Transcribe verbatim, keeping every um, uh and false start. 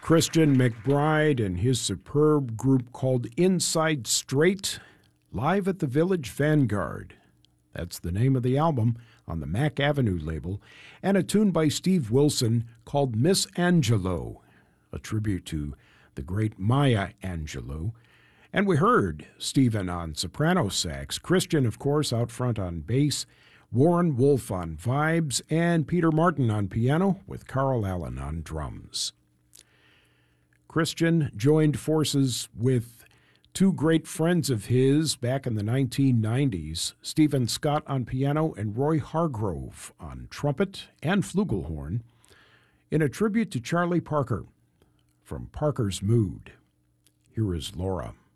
Christian McBride and his superb group called Inside Straight, live at the Village Vanguard. That's the name of the album on the Mack Avenue label, and a tune by Steve Wilson called Miss Angelo, a tribute to the great Maya Angelou. And we heard Stephen on soprano sax, Christian, of course, out front on bass, Warren Wolf on vibes, and Peter Martin on piano with Carl Allen on drums. Christian joined forces with two great friends of his back in the nineteen nineties, Stephen Scott on piano and Roy Hargrove on trumpet and flugelhorn, in a tribute to Charlie Parker from Parker's Mood. Here is Laura.